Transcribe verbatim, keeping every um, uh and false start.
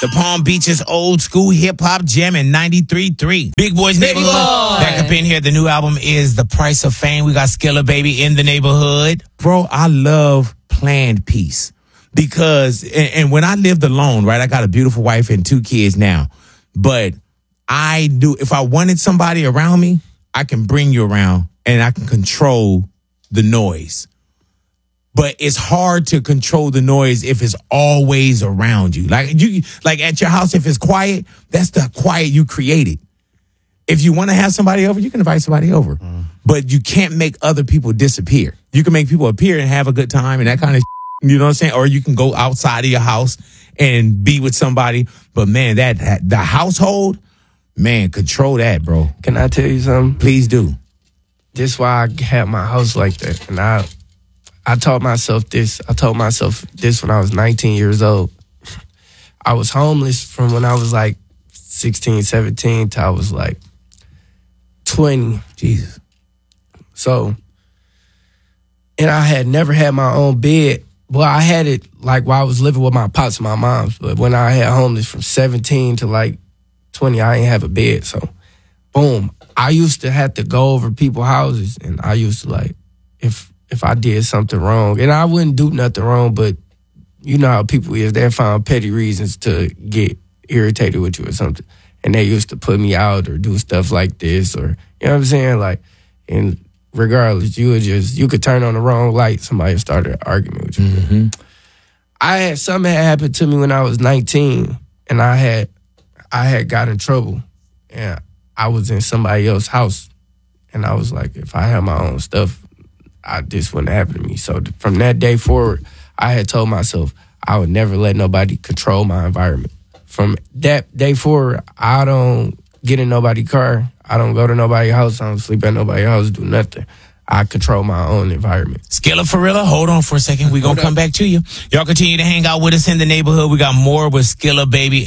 The Palm Beaches old school hip hop jam in ninety-three point three. Big Boys Big Neighborhood. Boy. Back up in here. The new album is The Price of Fame. We got Skilla Baby in the neighborhood. Bro, I love planned peace because, and, and when I lived alone, right, I got a beautiful wife and two kids now. But I do, if I wanted somebody around me, I can bring you around and I can control the noise. But it's hard to control the noise if it's always around you. Like you, like at your house, if it's quiet, that's the quiet you created. If you want to have somebody over, you can invite somebody over. Mm. But you can't make other people disappear. You can make people appear and have a good time and that kind of shit, you know what I'm saying? Or you can go outside of your house and be with somebody. But man, that, that the household, man, control that, bro. Can I tell you something? Please do. This why I had my house like that. And I I taught myself this. I told myself this when I was nineteen years old. I was homeless from when I was like sixteen, seventeen till I was like twenty. Jesus. So, and I had never had my own bed. Well, I had it like while I was living with my pops and my moms. But when I had homeless from seventeen to like twenty, I ain't have a bed. So, boom. I used to have to go over people's houses, and I used to like, if if I did something wrong, and I wouldn't do nothing wrong, but you know how people is, they find petty reasons to get irritated with you or something, and they used to put me out or do stuff like this, or, you know what I'm saying? Like, and regardless, you would just, you could turn on the wrong light, somebody started arguing with you. Mm-hmm. I had, something had happened to me when I was nineteen, and I had, I had got in trouble, and I was in somebody else's house, and I was like, if I had my own stuff, I, this wouldn't happen to me. So from that day forward, I had told myself I would never let nobody control my environment. From that day forward, I don't get in nobody's car. I don't go to nobody's house. I don't sleep at nobody's house, do nothing. I control my own environment. Skilla Farilla, hold on for a second. We're going to come back to you. Y'all continue to hang out with us in the neighborhood. We got more with Skilla Baby.